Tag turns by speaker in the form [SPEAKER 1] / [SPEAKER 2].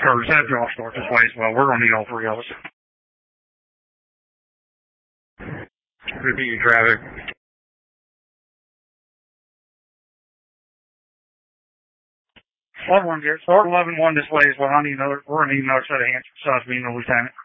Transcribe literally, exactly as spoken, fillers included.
[SPEAKER 1] Or does that draw start this way as well? We're going to need all three of us. Repeat traffic. Start one, start eleven one this way as well. I need another, we're going to need another set of hands besides being a lieutenant.